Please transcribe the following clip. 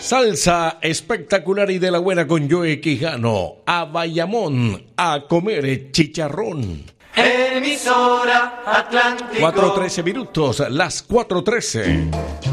Salsa espectacular y de la buena con Joe Quijano. A Bayamón a comer chicharrón. Emisora Atlántico. 4:13 minutos, las 4:13.